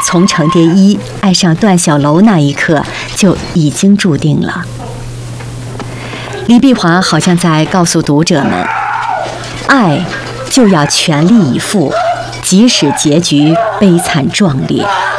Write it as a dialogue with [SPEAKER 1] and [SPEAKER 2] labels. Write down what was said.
[SPEAKER 1] 从程蝶衣爱上段小楼那一刻就已经注定了。李碧华好像在告诉读者们，爱就要全力以赴，即使结局悲惨壮烈。